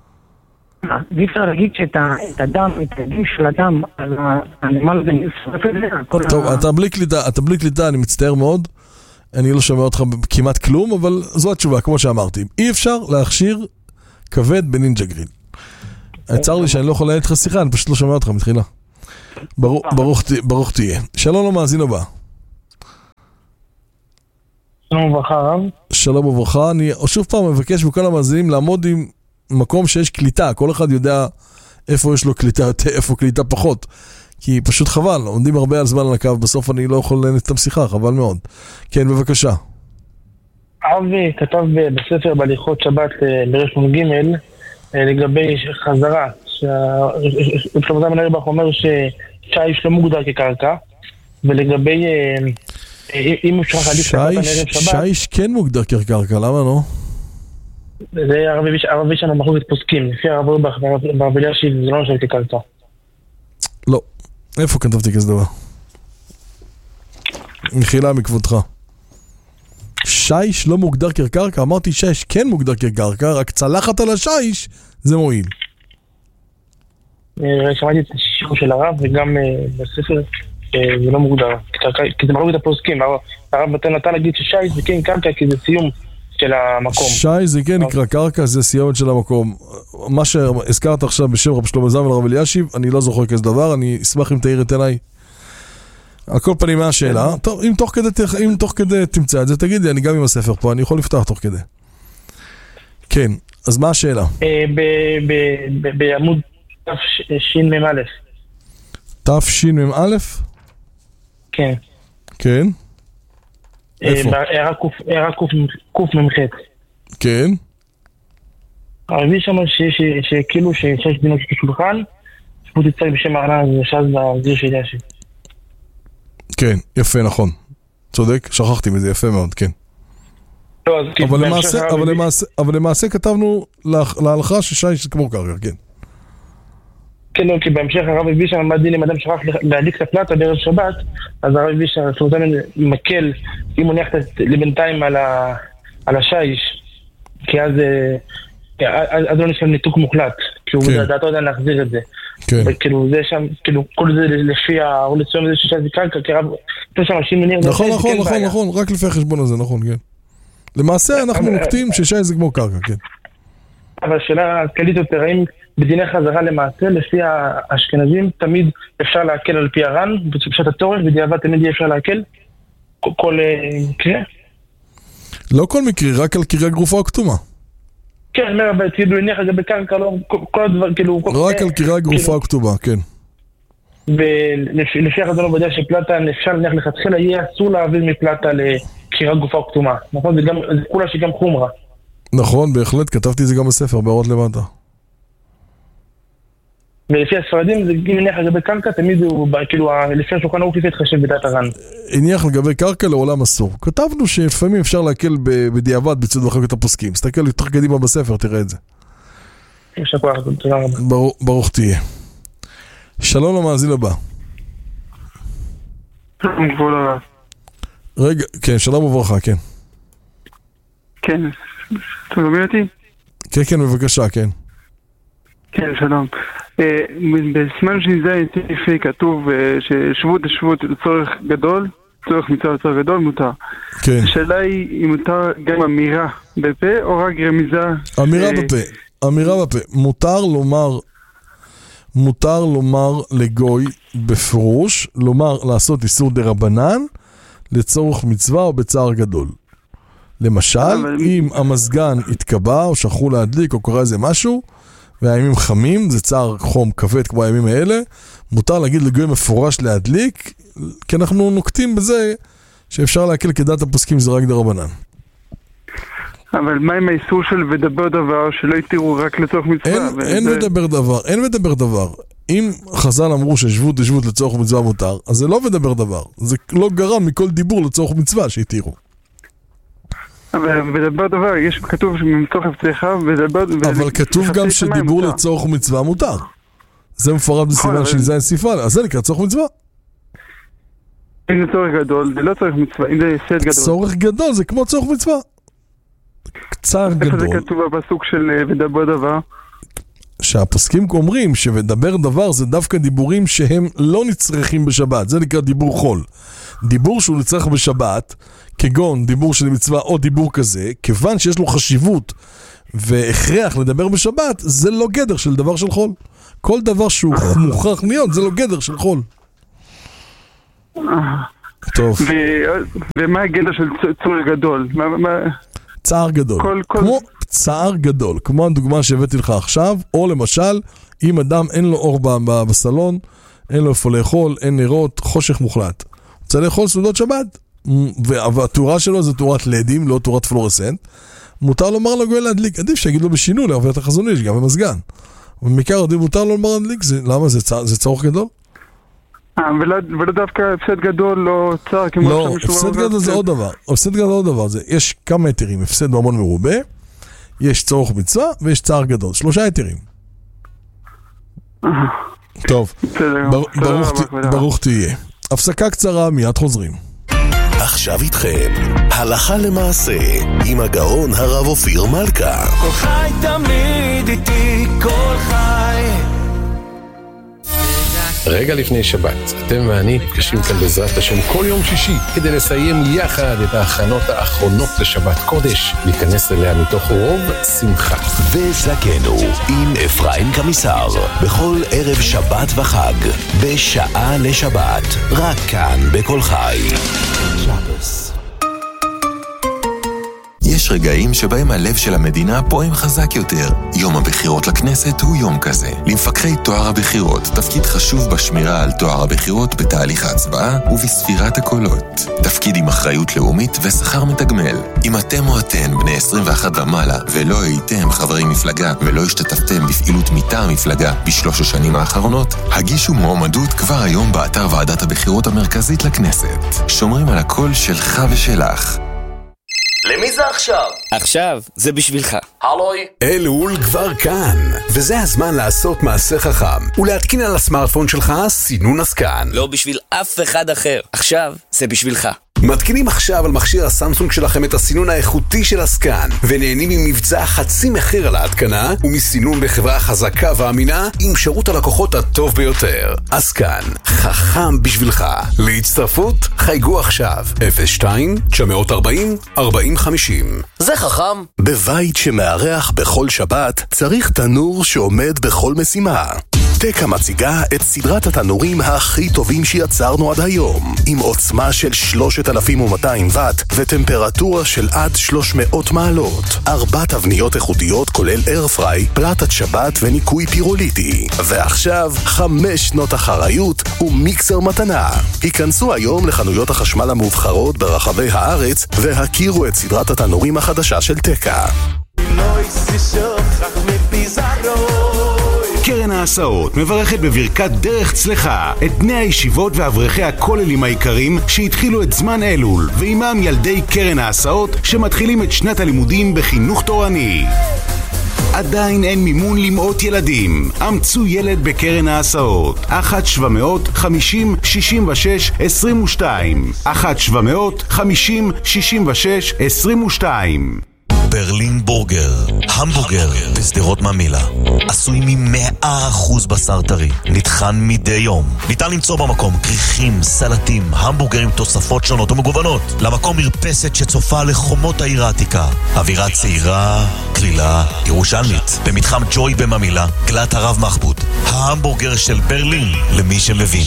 ואי אפשר להגיד שאת הדם, את העדים של הדם, על הנמל הזה נשרף את זה, טוב, אתה בלי קליטה, אתה בלי קליטה, אני מצטער מאוד, אני לא שומע אותך כמעט כלום, אבל זו התשובה, כמו שאמרתי. אי אפשר להכשיר כבד בנינג'ה גריל. הצער לי שאני לא יכול להעיד לך שיחה, אני פשוט לא שומע אותך מתחילה. ברוך תהיה. שלום למאזין הבא. שלום וברכה רב. שלום וברכה. אני שוב פעם מבקש בכל המאזינים לעמוד עם מקום שיש קליטה. כל אחד יודע איפה יש לו קליטה, איפה קליטה פחות. כי פשוט חבל, עומדים הרבה על זמן על הקו, בסוף אני לא יכול לנהל את המשיחה, חבל מאוד. כן, בבקשה. אבי כתב בספר בהליכות שבת ברשמון ג' לגבי חזרה, שלמה זלמן אוירבך אומר ששיש לא מוגדר כקרקע, ולגבי אם הוא שכח עדיף שבת בערב שבת... שיש כן מוגדר כקרקע, למה לא? זה הרב וישן המחלוקת פוסקים, לפי הרב אוירבך והרב אלישיב זה לא נחשב כקרקע. לא. איפה כתבתי כזה דבר? מחילה מכבודך. שיש לא מוגדר כקרקע, אמרתי שיש כן מוגדר כקרקע, רק צלחת על השיש זה מועיל. שמעתי את השיעור של הרב וגם בספר זה לא מוגדר, כי זה מחלוקת הפוסקים. הרב נתן להגיד ששיש זה כן קרקע כי זה סיום של המקום. שיש זה כן נקרא קרקע, זה סיום של המקום. מה שהזכרת עכשיו בשם רב שלמה זלמן והרב אלישיב, אני לא זוכר כזה דבר, אני אשמח אם תאיר את עיניי. על כל פנים מהשאלה, טוב, אם תוך כדי, אם תוך כדי תמצא את זה, תגיד לי, אני גם עם הספר פה, אני יכול לפתח תוך כדי. כן, אז מה השאלה? בעמוד תשמ"א. תשמ"א? כן. כן? איפה? הערה קמ"ח. כן. הרבי שם שכאילו שיש דינות כשולחן, שפוט יצא בשם הערה, זה שאז בזיר של ישי. כן, יפה, נכון. צודק, שכחתי מזה, יפה מאוד, כן. אבל למעשה, אבל למעשה, אבל למעשה כתבנו להלכה ששיש זה כמו קרקע, כן. כן, כי בהמשך הרב הביא שם עמד דין אם אדם שכח להדליק את הפלטה בערב שבת, אז הרב הביא שם מקל, אם הוא ניח לבינתיים על השיש, כי אז לא נשאר ניתוק מוחלט, כי הוא דעתו עדיין להחזיר את זה. וכאילו זה שם, כאילו כל זה לפי האורליצויים הזה ששיש זה קרקע, כי הרב, יש שם אנשים מניח... נכון, נכון, נכון, נכון, רק לפי החשבון הזה, נכון, כן. למעשה אנחנו נוקטים ששיש זה כמו קרקע, כן. אבל השאלה כללית יותר, האם בדיני חזרה למעשה, לפי האשכנזים, תמיד אפשר להקל על פי הר"ן, בפשט הצורך, בדיעבד תמיד יהיה אפשר להקל? כל מקרה? לא כל מקרה, רק על קריה גרופה או כתומה. כן, אני אומר, כאילו, הניח לגבי קרקע, כל הדבר, כאילו... רק על קריה גרופה או כתומה, כן. ולפי החזון עובדיה שפלטה, אפשר להניח לכתחילה, יהיה אסור להעביר מפלטה לקריה גרופה או כתומה. נכון? זה כולה שגם חומרה. נכון, בהחלט, כתבתי את זה גם בספר, בהערות למטה. ולפי הספרדים, זה אם הניח לגבי קרקע, תמיד הוא, כאילו, לפי השולחן ערוך לפי התחשב בדעת הר"ן. הניח לגבי קרקע לעולם אסור. כתבנו שלפעמים אפשר להקל בדיעבד בצד מחלוקת הפוסקים. תסתכל יותר קדימה בספר, תראה את זה. יש הכוח, תודה רבה. ברוך תהיה. שלום למאזין הבא. שלום כבוד הרב. רגע, כן, שלום וברכה, כן. כן, אתה שומע אותי? כן, כן, בבקשה, כן. כן, שלום. בסימן ש"ז לפי כתוב ששבות השבות לצורך גדול, צורך מצווה לצורך גדול, מותר. כן. השאלה היא אם מותר גם אמירה בפה או רק רמיזה? אמירה בפה, אמירה בפה. מותר לומר, מותר לומר לגוי בפירוש, לומר לעשות איסור דרבנן לצורך מצווה או בצער גדול. למשל, אם המזגן התקבע או שכחו להדליק או קורה איזה משהו, והימים חמים, זה צער חום כבד כמו הימים האלה, מותר להגיד לגוי מפורש להדליק, כי אנחנו נוקטים בזה שאפשר להקל כדעת הפוסקים זה רק דרבנן. אבל מה עם האיסור של ודבר דבר שלא יתירו רק לצורך מצווה? אין, אין וזה... ודבר דבר, אין ודבר דבר. אם חז"ל אמרו ששבות דשבות לצורך מצווה מותר, אז זה לא ודבר דבר. זה לא גרם מכל דיבור לצורך מצווה שיתירו. אבל בדבר דבר, יש כתוב שמתוך הפצחה ודבר... אבל כתוב גם שדיבור לצורך מצווה מותר. זה מפורט בסימן של זין סיפה, אז זה נקרא צורך מצווה. אם זה צורך גדול, זה לא צורך מצווה, אם זה סט גדול. צורך גדול זה כמו צורך מצווה. קצר גדול. איפה זה כתוב בפסוק של ודבר דבר? שהפוסקים אומרים שוודבר דבר זה דווקא דיבורים שהם לא נצרכים בשבת, זה נקרא דיבור חול. דיבור שהוא נצרך בשבת, כגון דיבור של מצווה או דיבור כזה, כיוון שיש לו חשיבות והכרח לדבר בשבת, זה לא גדר של דבר של חול. כל דבר שהוא מוכרח להיות, זה לא גדר של חול. טוב. ומה הגדר של צער גדול? צער גדול. כמו צער גדול, כמו הדוגמה שהבאתי לך עכשיו, או למשל, אם אדם אין לו אור בסלון, אין לו איפה לאכול, אין נרות, חושך מוחלט. רוצה לאכול סעודות שבת, והתאורה שלו זה תאורת לדים, לא תאורת פלורסנט, מותר לומר לגואל להדליק, עדיף שיגיד לו בשינו, להרוויח את החזון איש, גם במסגן. ומכר עדיף מותר לו לומר להדליק, למה זה צורך גדול? ולא דווקא הפסד גדול, לא צער כמו לא, הפסד גדול זה עוד דבר. הפסד גדול עוד דבר. יש כמה יתרים, הפסד בהמון מרובה, יש צורך מצווה ויש צער גדול. שלושה יתרים. טוב, ברוך תהיה. הפסקה קצרה, מיד חוזרים. עכשיו איתכם, הלכה למעשה, עם הגאון הרב אופיר מלכה. כל חי תמיד איתי, כל חי. רגע לפני שבת, אתם ואני נפגשים כאן בעזרת השם כל יום שישי כדי לסיים יחד את ההכנות האחרונות לשבת קודש, להיכנס אליה מתוך רוב שמחה. וזכנו עם אפרים קמיסר בכל ערב שבת וחג בשעה לשבת, רק כאן בכל חי. שבס. יש רגעים שבהם הלב של המדינה פועם חזק יותר. יום הבחירות לכנסת הוא יום כזה. למפקחי תואר הבחירות תפקיד חשוב בשמירה על תואר הבחירות בתהליך ההצבעה ובספירת הקולות. תפקיד עם אחריות לאומית ושכר מתגמל. אם אתם או אתן בני עשרים ואחת ומעלה ולא הייתם חברי מפלגה ולא השתתפתם בפעילות מטעם מפלגה בשלוש השנים האחרונות, הגישו מועמדות כבר היום באתר ועדת הבחירות המרכזית לכנסת. שומרים על הקול שלך ושלך. למי זה עכשיו? עכשיו, זה בשבילך. הלוי. אלול כבר כאן, וזה הזמן לעשות מעשה חכם ולהתקין על הסמארטפון שלך סינון הסקן. לא בשביל אף אחד אחר. עכשיו, זה בשבילך. מתקינים עכשיו על מכשיר הסמסונג שלכם את הסינון האיכותי של הסקן, ונהנים ממבצע חצי מחיר על ההתקנה, ומסינון בחברה חזקה ואמינה עם שירות הלקוחות הטוב ביותר. הסקן, חכם בשבילך. להצטרפות, חייגו עכשיו אפס שתיים תשע ארבעים ארבעים חמישים. זה חכם. בבית שמארח בכל שבת צריך תנור שעומד בכל משימה. טקה מציגה את סדרת התנורים הכי טובים שיצרנו עד היום, עם עוצמה של שלושת אלפים ומאתיים וואט וטמפרטורה של עד שלוש מאות מעלות. ארבע תבניות איכותיות כולל איירפריי, פלטת שבת וניקוי פירוליטי. ועכשיו חמש שנות אחריות ומיקסר מתנה. היכנסו היום לחנויות החשמל המובחרות ברחבי הארץ והכירו את סדרת התנורים החדשה של טקה. קרן ההסעות מברכת בברכת דרך צלחה את בני הישיבות ואברכי הכוללים העיקרים שהתחילו את זמן אלול, ועימם ילדי קרן ההסעות שמתחילים את שנת הלימודים בחינוך תורני. עדיין אין מימון למאות ילדים. אמצו ילד בקרן ההסעות. אחת שבע מאות חמישים שישים ושש עשרים ושתיים אחת שבע מאות חמישים שישים ושש עשרים ושתיים. ברלין בורגר, המבורגר בשדרות ממילא, עשוי מ-מאה אחוז בשר טרי, נטחן מדי יום. ניתן למצוא במקום כריכים, סלטים, המבורגרים, תוספות שונות ומגוונות. למקום מרפסת שצופה לחומות העיר העתיקה, אווירה צעירה, כלילה, ירושלמית. במתחם ג'וי בממילא, גלת הרב מחבוד, ההמבורגר של ברלין, למי שמבין.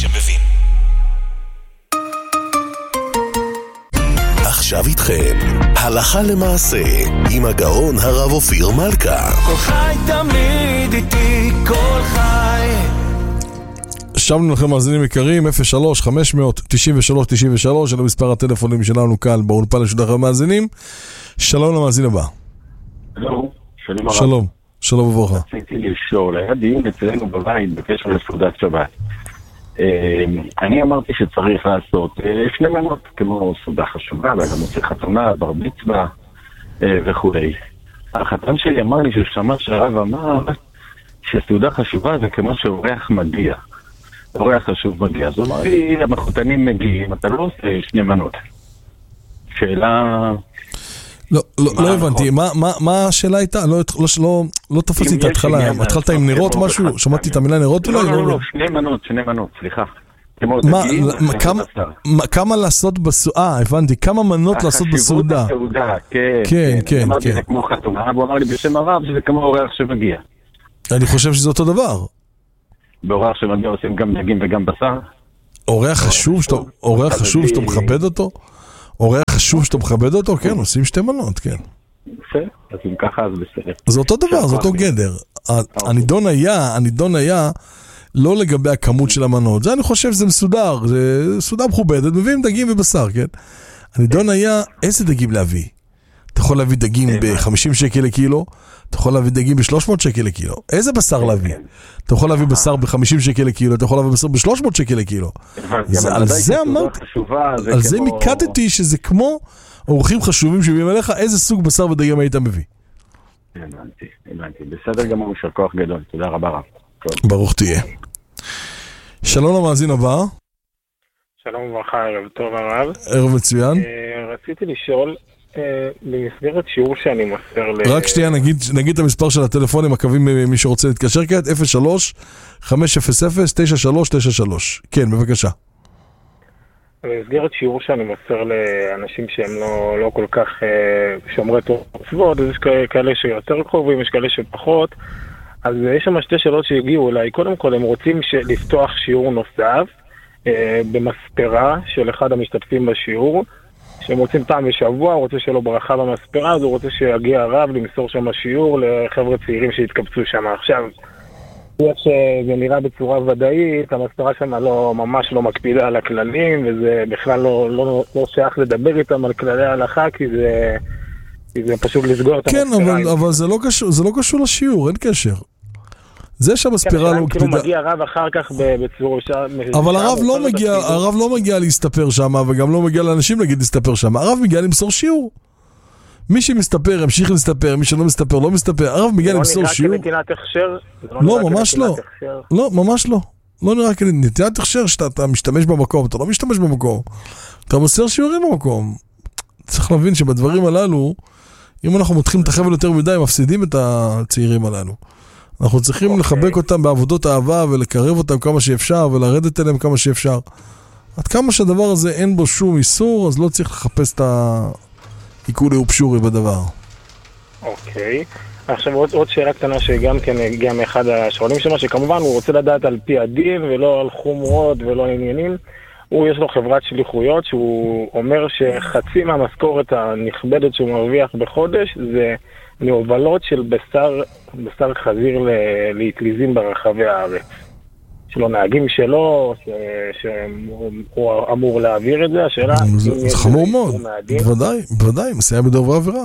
עכשיו איתכם, הלכה למעשה, עם הגאון הרב אופיר מלכה. כל חי תמיד איתי, כל חי. שבנו לכם מאזינים יקרים, אפס שלוש חמש תשע שלוש תשע שלוש, זה מספר הטלפונים שלנו כאן באולפן לשידור המאזינים. שלום למאזין הבא. שלום, שלום. שלום, שלום וברכה. רציתי לשאול, היה דיון אצלנו בבית בקשר לסעודת שבת. אני אמרתי שצריך לעשות שני מנות, כמו סעודה חשובה, וגם עושה חתונה, בר מצווה וכו'. החתן שלי אמר לי שהוא שמע שהרב אמר שסעודה חשובה זה כמו שאורח מגיע. אורח חשוב מגיע. זאת אומרת, המחותנים מגיעים, אתה לא עושה שני מנות. שאלה... לא, לא, לא הבנתי, מה, מה, מה השאלה הייתה? לא, לא, לא, לא תפסתי את ההתחלה, התחלת עם נרות משהו? שמעתי את המילה נרות אולי? לא, לא, לא, שני מנות, שני מנות, סליחה. כמו מה, דגים, מה, כמה, מה, כמה לעשות בסעודה, הבנתי, כמה מנות לעשות בסעודה. החשיבות הסעודה, כן, כן, כן, אמרתי, כן. זה כמו חתונה, והוא אמר לי בשם הרב שזה כמו אורח שמגיע. אני חושב שזה אותו דבר. באורח שמגיע עושים גם דגים וגם בשר. אורח חשוב שאתה, אורח חשוב שאתה מכבד אותו? אורח חשוב שאתה מכבד אותו? כן, עושים שתי מנות, כן. בסדר, אז אם ככה אז בסדר. זה אותו דבר, זה אותו גדר. הנידון היה, הנידון היה לא לגבי הכמות של המנות. זה אני חושב שזה מסודר, זה סעודה מכובדת, מביאים דגים ובשר, כן? הנידון היה איזה דגים להביא. אתה יכול להביא דגים ב-חמישים שקל לקילו, אתה יכול להביא דגים ב-שלוש מאות שקל לקילו. איזה בשר להביא? אתה יכול להביא בשר ב-חמישים שקל לקילו, אתה יכול להביא בשר ב-שלוש מאות שקל לקילו. על זה אמרתי, על זה מיקדתי שזה כמו אורחים חשובים שמביאים עליך, איזה סוג בשר ודגים היית מביא. הבנתי, הבנתי. בסדר גמור, של כוח גדול. תודה רבה רב. ברוך תהיה. שלום למאזין הבא. שלום וברכה, ערב טוב הרב. ערב מצוין. רציתי לשאול, במסגרת שיעור שאני מוסר ל... רק שנייה, נגיד, נגיד את המספר של הטלפונים הקווים מי שרוצה להתקשר כעת, אפס שלוש חמש אפס אפס תשע שלוש תשע שלוש. כן, בבקשה. במסגרת שיעור שאני מוסר לאנשים שהם לא, לא כל כך שומרי תורה ומצוות, אז יש כאלה שיותר קרובים, יש כאלה שפחות, אז יש שם שתי שאלות שהגיעו אליי. קודם כל, הם רוצים לפתוח שיעור נוסף במספרה של אחד המשתתפים בשיעור, שהם רוצים פעם בשבוע, הוא רוצה שלו ברכה במספרה, אז הוא רוצה שיגיע הרב למסור שם השיעור לחבר'ה צעירים שהתקבצו שם. עכשיו, איך שזה נראה בצורה ודאית, המספרה שם לא, ממש לא מקפידה על הכללים, וזה בכלל לא, לא, לא שייך לדבר איתם על כללי ההלכה, כי זה, כי זה פשוט לסגור את כן, המספרה. כן, אבל, אבל זה, לא קשור, זה לא קשור לשיעור, אין קשר. זה שהמספרה כן, לא מקפידה. כאילו מגיע הרב אחר כך בצורה... אבל הרב לא מגיע, הרב לא מגיע להסתפר שם, וגם לא מגיע לאנשים להגיד להסתפר שם. הרב מגיע למסור שיעור. מי שמסתפר, המשיך להסתפר, מי שלא מסתפר, לא מסתפר. הרב מגיע למסור שיעור. לא נראה כנתינת הכשר? לא, ממש לא. לא, ממש לא. לא נראה כנתינת הכשר שאתה משתמש במקום, אתה לא משתמש במקום. אתה מוסר שיעורים במקום. צריך להבין שבדברים הללו, אם אנחנו מתחילים את החבל יותר מדי, מפסידים את הצעירים הללו. אנחנו צריכים לחבק אותם בעבודות אהבה ולקרב אותם כמה שאפשר ולרדת אליהם כמה שאפשר. עד כמה שהדבר הזה אין בו שום איסור, אז לא צריך לחפש את העיקולי ופשורי בדבר. אוקיי. עכשיו עוד, עוד שאלה קטנה שגם כן הגיעה מאחד השואלים שלנו, שכמובן הוא רוצה לדעת על פי הדין ולא על חומרות ולא עניינים. הוא יש לו חברת שליחויות שהוא אומר שחצי מהמשכורת הנכבדת שהוא מרוויח בחודש זה מהובלות של בשר, בשר חזיר לאטליזים ברחבי הארץ. שלו נהגים שלו, שהוא אמור להעביר את זה, השאלה... זה חמור מאוד, בוודאי, בוודאי, מסייע בדבר עבירה.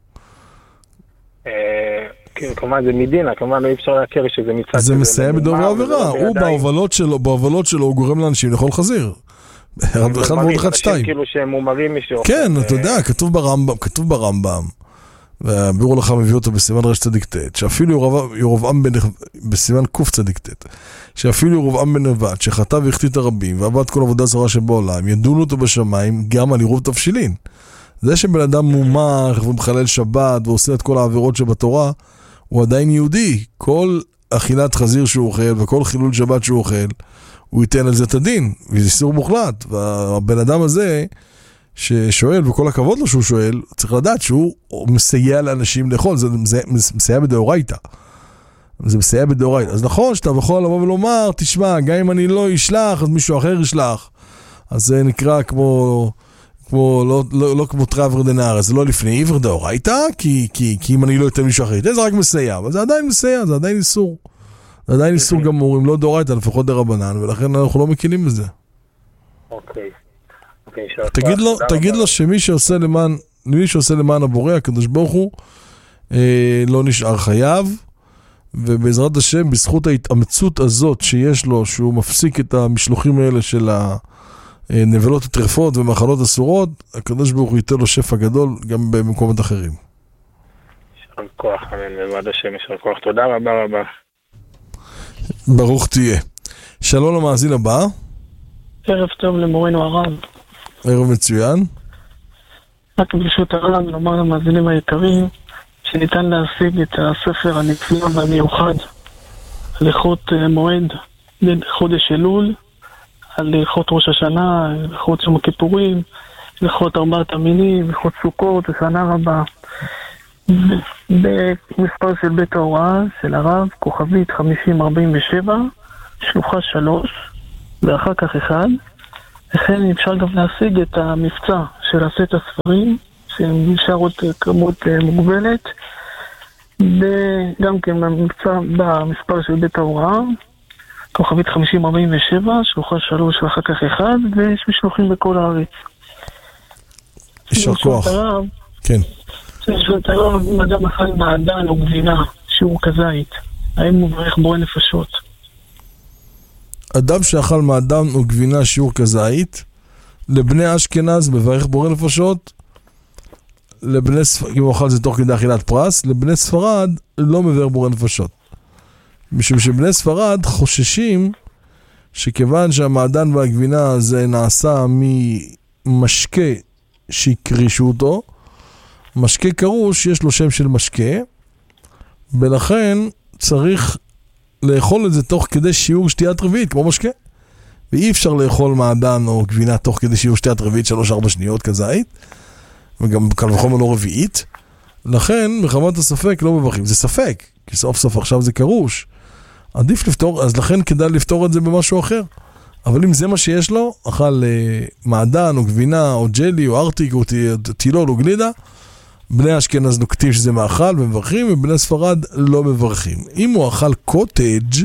כלומר זה מדינה, כלומר לא אפשר להכיר שזה מצד... זה מסייע בדבר עבירה, הוא בהובלות שלו, בהובלות שלו הוא גורם לאנשים לאכול חזיר. אחד ועוד אחד שתיים. כאילו שהם מומרים מישהו... כן, אתה יודע, כתוב ברמב"ם, כתוב ברמב"ם. והביאור לך מביא אותו בסימן רש צדיק ת', שאפילו ירובעם בן, בסימן קוף צדיק ת', שאפילו ירובעם בן נבט, שחטא והחטיא את הרבים, ועבד כל עבודה זרה שבעולם, ידונו אותו בשמיים גם על עירוב תבשילין. זה שבן אדם מומח ומחלל שבת ועושה את כל העבירות שבתורה, הוא עדיין יהודי. כל אכילת חזיר שהוא אוכל וכל חילול שבת שהוא אוכל, הוא ייתן על זה את הדין, וזה איסור מוחלט. והבן אדם הזה ששואל, וכל הכבוד לו שהוא שואל, צריך לדעת שהוא מסייע לאנשים לאכול, זה, זה מסייע בדאורייתא. זה מסייע בדאורייתא. אז נכון שאתה יכול לבוא ולומר, תשמע, גם אם אני לא אשלח, אז מישהו אחר ישלח. אז זה נקרא כמו, כמו לא, לא, לא כמו טראבר דנאר, זה לא לפני עבר דאורייתא, כי, כי, כי אם אני לא אתן מישהו אחר, זה רק מסייע, אבל זה עדיין מסייע, זה עדיין איסור. זה עדיין איסור גמור, אם לא דאורייתא, לפחות דרבנן, ולכן אנחנו לא מקילים בזה. אוקיי. תגיד לו, תגיד לו שמי שעושה למען, מי שעושה למען הבורא, הקדוש ברוך הוא, אה, לא נשאר חייב, ובעזרת השם, בזכות ההתאמצות הזאת שיש לו, שהוא מפסיק את המשלוחים האלה של הנבלות הטרפות ומחלות אסורות, הקדוש ברוך הוא ייתן לו שפע גדול גם במקומות אחרים. יישר כוח, אמן, בעזרת השם, יישר כוח. תודה רבה רבה. ברוך תהיה. שלום למאזין הבא. ערב טוב למורנו הרב. ערב מצוין. רק ברשות הרב לומר למאזינים היקרים שניתן להשיג את הספר הנפלא והמיוחד הליכות מועד חודש אלול על הלכות ראש השנה, הלכות יום הכיפורים, הלכות ארבעת המינים, הלכות סוכות, ושנה רבה. במספר של בית ההוראה של הרב, כוכבית חמישים ארבעים ושבע, שלוחה שלוש, ואחר כך אחד. לכן אפשר גם להשיג את המבצע של עשרת הספרים, שנשאר עוד כמות מוגבלת, וגם כן במבצע במספר של בית ההוראה, כוכבית חמישים ארבעים ושבע, שלוחה שלוש ואחר כך אחד, ויש משלוחים בכל הארץ. יישר כוח. כן. יש לו את הרב, אם אדם אכל מעדן או גבינה, שיעור כזית, האם הוא מברך בורא נפשות? אדם שאכל מעדן או גבינה שיעור כזית, לבני אשכנז מברך בורא נפשות, לבני ספרד, אם הוא אכל זה תוך כדי אכילת פרס, לבני ספרד לא מברך בורא נפשות. משום שבני ספרד חוששים שכיוון שהמעדן והגבינה זה נעשה ממשקה שהקרישו אותו, משקה קרוש יש לו שם של משקה, ולכן צריך לאכול את זה תוך כדי שיעור שתיית רביעית, כמו משקה. ואי אפשר לאכול מעדן או גבינה תוך כדי שיעור שתיית רביעית, שלוש ארבע שניות כזית, וגם קל וחומר לא רביעית. לכן, מחמת הספק לא מברכים. זה ספק, כי סוף סוף עכשיו זה קרוש. עדיף לפתור, אז לכן כדאי לפתור את זה במשהו אחר. אבל אם זה מה שיש לו, אכל אה, מעדן או גבינה או ג'לי או ארטיק או טילול או גלידה, בני אשכנז נוקטים שזה מאכל ומברכים, ובני ספרד לא מברכים. אם הוא אכל קוטג',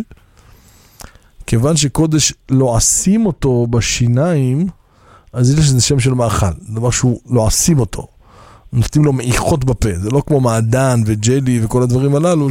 כיוון שקודש לועשים אותו בשיניים, אז יש לזה שם של מאכל. זה משהו לועשים אותו. נותנים לו מעיכות בפה. זה לא כמו מעדן וג'לי וכל הדברים הללו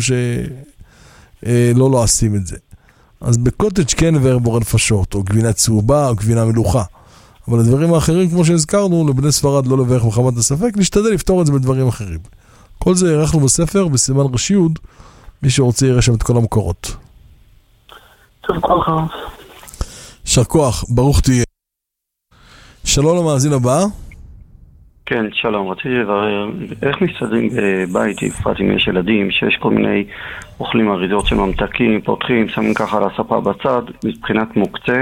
שלא לועשים את זה. אז בקוטג' כן מברך בורא נפשות, או גבינה צהובה, או גבינה מלוכה. אבל הדברים האחרים, כמו שהזכרנו, לבני ספרד לא לברך מחמת הספק, נשתדל לפתור את זה בדברים אחרים. כל זה ערכנו בספר, בסימן רש"י י', מי שרוצה יראה שם את כל המקורות. טוב, כל חרב. יישר כוח, ברוך תהיה. שלום למאזין הבא. כן, שלום, רציתי לברר, איך מסתדרים בבית, בפרט אם יש ילדים, שיש כל מיני אוכלים אריזות של ממתקים, פותחים, שמים ככה על הספה בצד, מבחינת מוקצה,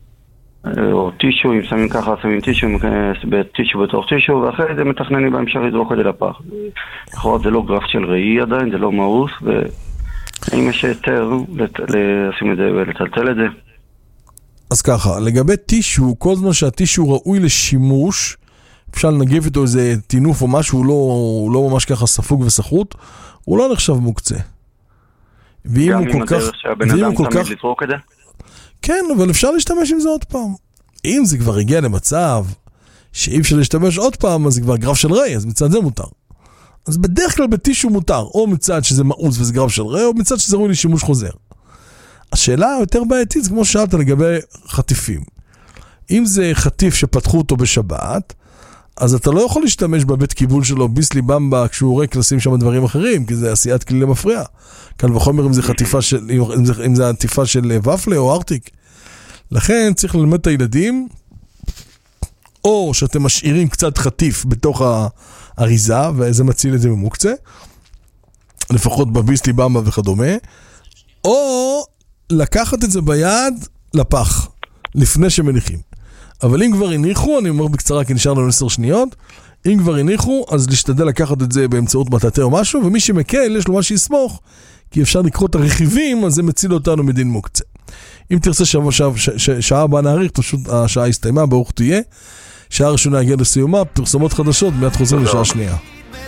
או טישו, אם שמים ככה, שמים טישו, טישו בתוך טישו, ואחרי זה מתכננים בהמשך לזרוק את זה לפח. לכאורה זה לא גרף של ראי עדיין, זה לא מאוס, ואם יש היתר לשים את זה ולטלטל את זה. אז ככה, לגבי טישו, כל זמן שהטישו ראוי לשימוש, אפשר לנגב איתו איזה תינוף או משהו, לא, לא ממש ככה ספוג וסחוט, הוא לא נחשב מוקצה. ואם הוא כל כך... שהבן אדם תמיד כך... לזרוק את זה? כן, אבל אפשר להשתמש עם זה עוד פעם. אם זה כבר הגיע למצב שאי אפשר להשתמש עוד פעם, אז זה כבר גרף של ריי, אז מצד זה מותר. אז בדרך כלל בטישו מותר, או מצד שזה מאוס וזה גרף של ריי, או מצד שזה ראוי לשימוש חוזר. השאלה היותר בעייתית, זה כמו שאלת לגבי חטיפים. אם זה חטיף שפתחו אותו בשבת, אז אתה לא יכול להשתמש בבית קיבול שלו ביסלי במבה כשהוא ריק לשים שם דברים אחרים, כי זה עשיית כלי למפריע. כאן וחומר אם זה חטיפה של, אם זה, אם זה עטיפה של ופלה או ארטיק. לכן צריך ללמד את הילדים, או שאתם משאירים קצת חטיף בתוך האריזה, וזה מציל את זה ממוקצה, לפחות בביסלי במבה וכדומה, או לקחת את זה ביד לפח, לפני שמניחים. אבל אם כבר הניחו, אני אומר בקצרה כי נשאר לנו עשר שניות, אם כבר הניחו, אז להשתדל לקחת את זה באמצעות מטאטא או משהו, ומי שמקל, יש לו מה שיסמוך, כי אפשר לקרוא את הרכיבים, אז זה מציל אותנו מדין מוקצה. אם תרצה שעה, שעה, שעה, שעה הבאה נעריך, פשוט השעה הסתיימה, ברוך תהיה. שעה ראשונה הגיעה לסיומה, פרסומות חדשות, מיד חוזרים לשעה שנייה.